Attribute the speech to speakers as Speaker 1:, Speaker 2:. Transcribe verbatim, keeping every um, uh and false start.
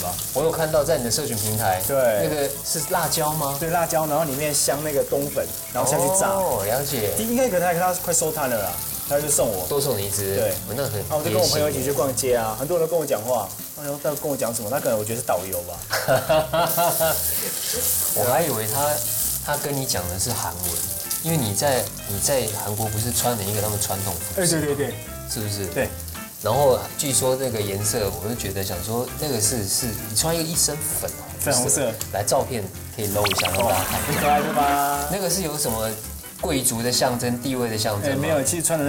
Speaker 1: 吧？
Speaker 2: 我有看到在你的社群平台，
Speaker 1: 对，
Speaker 2: 那个是辣椒吗？
Speaker 1: 对，辣椒，然后里面镶那个冬粉，然后下去炸。
Speaker 2: 哦，了解。
Speaker 1: 第应该可能他快收摊了啦，他就送我，
Speaker 2: 多送你一支。
Speaker 1: 对，
Speaker 2: 我那很。
Speaker 1: 啊，我就跟我朋友一起去逛街啊，很多人都跟我讲话，哎呦，他跟我讲什么？他可能我觉得是导游吧。
Speaker 2: 我还以为他他跟你讲的是韩文，因为你在你在韩国不是穿了一个他们传统服
Speaker 1: 哎，
Speaker 2: 饰，
Speaker 1: 对对对，
Speaker 2: 是不是？
Speaker 1: 对。
Speaker 2: 然后据说那个颜色，我就觉得想说那个是是你穿一个一身粉红
Speaker 1: 粉红色，
Speaker 2: 来照片可以搂一下让大家看，
Speaker 1: 很可爱对吧？
Speaker 2: 那个是有什么贵族的象征、地位的象征吗？
Speaker 1: 没有，其实穿的。